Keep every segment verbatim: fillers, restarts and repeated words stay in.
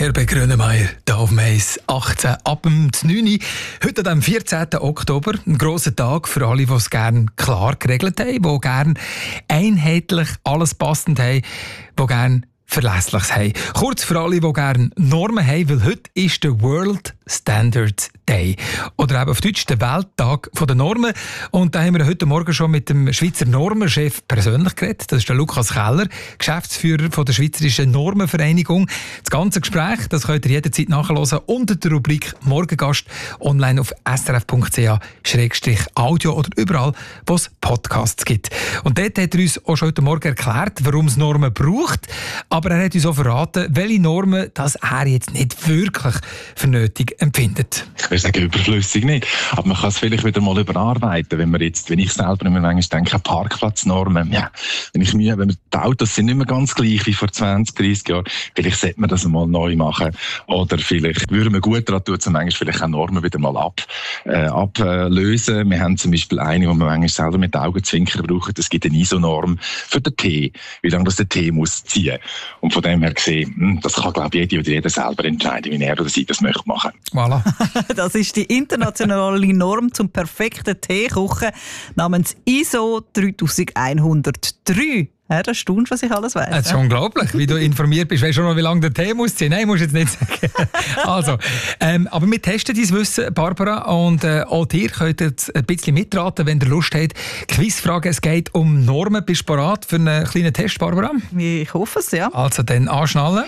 Herbert Grönemeyer, hier auf Mais achtzehn ab dem neun. Heute am vierzehnten Oktober, ein grosser Tag für alle, die es gerne klar geregelt haben, die gerne einheitlich alles passend haben, die gerne Verlässliches haben. Kurz für alle, die gerne Normen haben, weil heute ist der World Standard Day. Oder eben auf Deutsch der Welttag der Normen. Und da haben wir heute Morgen schon mit dem Schweizer Normenchef persönlich geredet. Das ist der Lukas Keller, Geschäftsführer von der Schweizerischen Normenvereinigung. Das ganze Gespräch, das könnt ihr jederzeit nachhören unter der Rubrik Morgengast online auf s r f punkt c h slash audio oder überall, wo es Podcasts gibt. Und dort hat er uns auch schon heute Morgen erklärt, warum es Normen braucht. Aber er hat uns auch verraten, welche Normen das er jetzt nicht wirklich für nötig empfindet. Ich würde sagen, überflüssig nicht. Aber man kann es vielleicht wieder mal überarbeiten. Wenn, wir jetzt, wenn ich selber immer manchmal denke, Parkplatznormen, ja, wenn ich mir, wenn wir, die Autos sind nicht mehr ganz gleich wie vor zwanzig, dreissig Jahren, vielleicht sollte man das mal neu machen. Oder vielleicht würde man gut daran tun, zum manchmal vielleicht auch Normen wieder mal ab, äh, ablösen. Wir haben zum Beispiel eine, die wir manchmal selber mit Augenzwinkern brauchen. Es gibt eine I S O-Norm für den Tee, wie lange das der Tee muss ziehen. Und von dem her gesehen, das kann, glaube ich, jede oder jeder selber entscheiden, wie er oder sie das möchte machen. Voilà. Das ist die internationale Norm zum perfekten Teekochen namens I S O dreitausendeinhundertdrei. Ja, das staunst, was ich alles weiss. Das ist ja unglaublich, wie du informiert bist. Weißt du schon noch, wie lange der Tee muss ziehen? Nein, musst du jetzt nicht sagen. Also, ähm, aber wir testen dein Wissen, Barbara, und äh, auch ihr könnt jetzt ein bisschen mitraten, wenn ihr Lust habt. Quizfrage, es geht um Normen. Bist du bereit für einen kleinen Test, Barbara? Ich hoffe es, ja. Also dann anschnallen.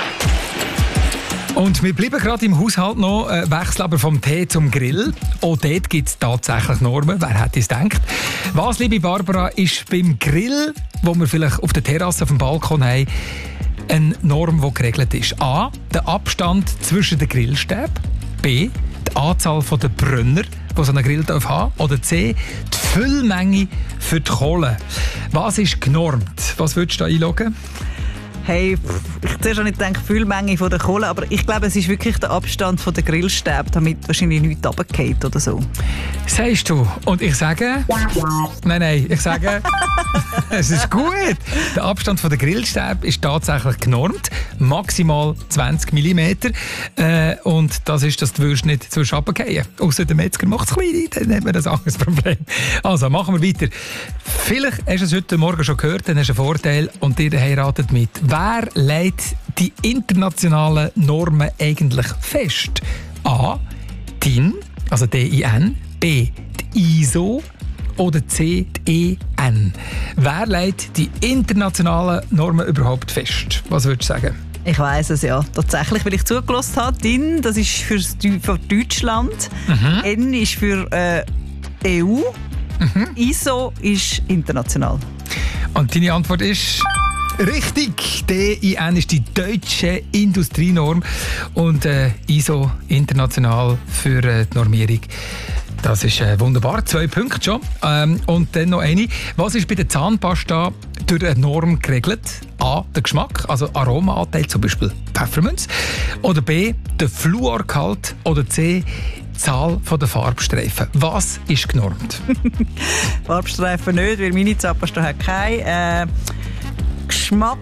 Und wir bleiben gerade im Haushalt noch, äh, wechseln aber vom Tee zum Grill. Auch dort gibt es tatsächlich Normen, wer hätte es gedacht. Was, liebe Barbara, ist beim Grill, wo wir vielleicht auf der Terrasse, auf dem Balkon haben, eine Norm, die geregelt ist? A. Der Abstand zwischen den Grillstäben. B. Die Anzahl der Brünner, die so einen Grill haben darf. Oder C. Die Füllmenge für die Kohle. Was ist genormt? Was würdest du da einloggen? Hey, ich zuerst auch nicht denke, Füllmenge von der Kohle, aber ich glaube, es ist wirklich der Abstand von der Grillstäbe, damit wahrscheinlich nichts runterfällt oder so. Sagst du? Und ich sage... Nein, nein, ich sage... Es ist gut. Der Abstand von der Grillstäbe ist tatsächlich genormt. Maximal zwanzig Millimeter. Äh, und das ist, dass du nicht zu runterfallen. Ausser der Metzger macht es klein, dann hat man das anderes Problem. Also, machen wir weiter. Vielleicht hast du es heute Morgen schon gehört, dann hast du einen Vorteil und ihr heiratet mit. Wer legt die internationalen Normen eigentlich fest? A. D I N, also D I N. B. Die I S O. Oder C. Die E N. Wer legt die internationalen Normen überhaupt fest? Was würdest du sagen? Ich weiss es ja. Tatsächlich, weil ich zugelassen habe. D I N, das ist für, für Deutschland. Mhm. N ist für äh, E U. Mhm. I S O ist international. Und deine Antwort ist... Richtig, D I N ist die deutsche Industrienorm und äh, I S O international für äh, die Normierung. Das ist äh, wunderbar, zwei Punkte schon. Ähm, und dann noch eine. Was ist bei der Zahnpasta durch eine Norm geregelt? A. Der Geschmack, also Aromaanteil, zum Beispiel Pfefferminz. Oder B. Der Fluorgehalt. Oder C. Die Zahl der Farbstreifen. Was ist genormt? Farbstreifen nicht, weil meine Zahnpasta hat keine. Äh, Geschmack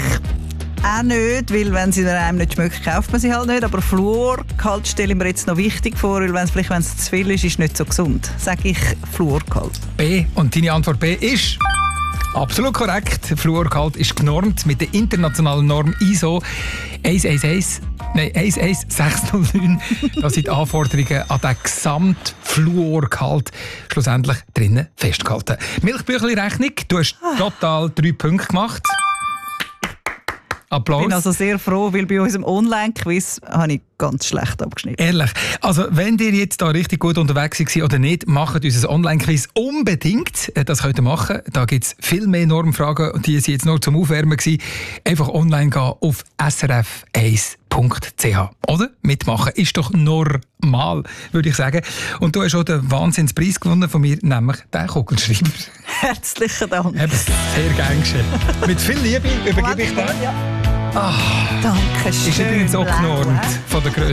auch nicht, weil wenn sie einem nicht schmeckt, kauft man sie halt nicht. Aber Fluorgehalt stelle ich mir jetzt noch wichtig vor, weil wenn es vielleicht wenn es zu viel ist, ist es nicht so gesund. Sage ich Fluorgehalt. B. Und deine Antwort B ist... Absolut korrekt. Fluorgehalt ist genormt mit der internationalen Norm I S O eins eins eins, nein, eins eins sechs null neun. Da sind die Anforderungen an den Gesamtfluorgehalt schlussendlich drinnen festgehalten. Milchbüchli-Rechnung, du hast total drei Punkte gemacht. Applaus. Ich bin also sehr froh, weil bei unserem Online-Quiz habe ich ganz schlecht abgeschnitten. Ehrlich. Also, wenn ihr jetzt da richtig gut unterwegs seid oder nicht, macht unser Online-Quiz unbedingt. Das könnt ihr machen. Da gibt es viel mehr Normfragen und die sind jetzt nur zum Aufwärmen gewesen. Einfach online gehen auf s r f eins punkt c h. Oder? Mitmachen ist doch normal, würde ich sagen. Und du hast auch den Wahnsinnspreis gewonnen von mir, nämlich den Kugelschreiber. Herzlichen Dank. Eben, sehr gern geschehen. Mit viel Liebe übergebe ich dir. Ja. Ah, Danke schön. ist übrigens auch genormt von der Größe.